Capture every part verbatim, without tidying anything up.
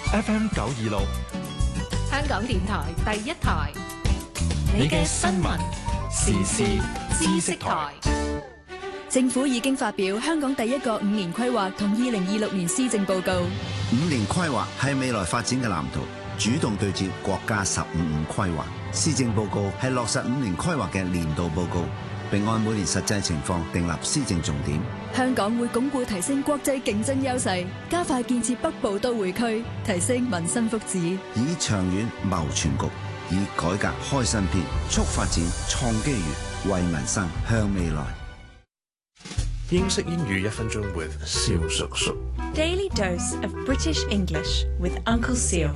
F M 九二六， 香港電台第一台，你嘅新聞時事知識台。 政府已經發表香港第一個五年規劃同二零二六年施政報告。 五年規劃係未來發展嘅藍圖，主動對接國家十五五規劃。施政報告係落實五年規劃嘅年度報告，並按每年實際情況訂立施政重點。 香港會鞏固提升國際競爭優勢，加快建設北部都會區，提升民生福祉， 以長遠謀全局，以改革開新篇，促發展創機遇，為民生向未來。 英式英語一分鐘 with 蕭叔叔。 Daily dose of British English with Uncle Seal.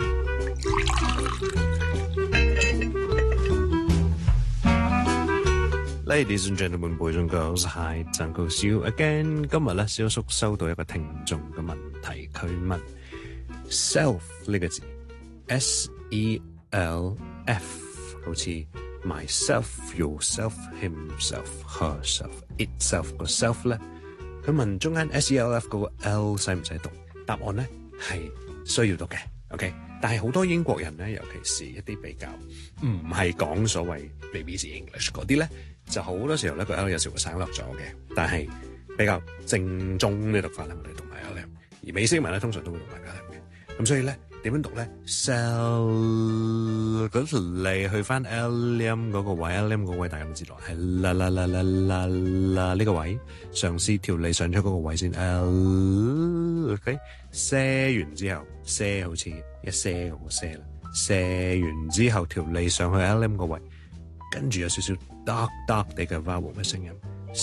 Ladies and gentlemen, boys and girls, hi, it's Uncle Seal again. 今日咧，蕭叔收到一個聽眾嘅問題，佢問 self 呢個字 S E L F 好似 myself, yourself, himself, herself, itself 個 self 咧，佢問中間 S E L F 嗰個 L 使唔使讀？答案咧係需要讀嘅 ，OK。但係好多英國人咧，尤其是一啲比較唔係講所謂 B B C English 嗰啲咧，就好多時候咧個 L 有時會省略咗嘅。但係比較正宗嘅讀法咧，我哋讀埋 L M， 而美式文咧通常都會讀埋 L M 嘅。咁所以咧點樣讀咧 ？Cell 嗰條脷去翻 L M 嗰個位 ，L M 嗰個位大家都知道係啦啦啦啦啦啦呢個位，嘗試條脷上咗嗰個位先 L，OK， 射完之後，射好似一射咁個射啦，射完之後條脷上去 L M 個位，跟住有少少 dark dark 地嘅 vowel 嘅聲音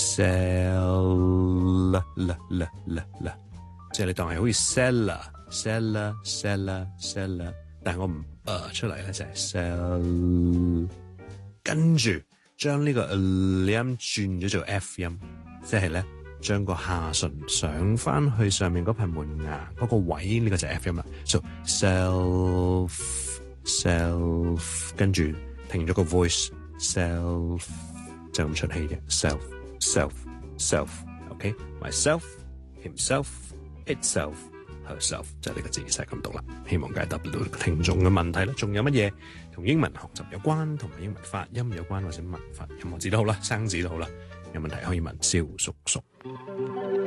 ，cell 啦啦啦啦啦，即係你當係好似 cellar。Seller, seller, seller， 但係我唔呃出嚟咧，就係 sell， 跟住將呢個 L 音轉咗做 F 音，即係咧將個下唇上翻去上面嗰排門牙嗰個位，呢、呢個就係 F 音啦。So self, self， 跟住停咗個 voice，self 就咁出氣嘅 self, self, self，OK，myself, himself，itself。herself 就係呢個字，就係咁讀啦。希望解答到聽眾嘅問題啦。仲有乜嘢同英文學習有關，同埋英文發音有關，或者文法任何字都好啦，生字都好啦，有問題可以問蕭叔叔。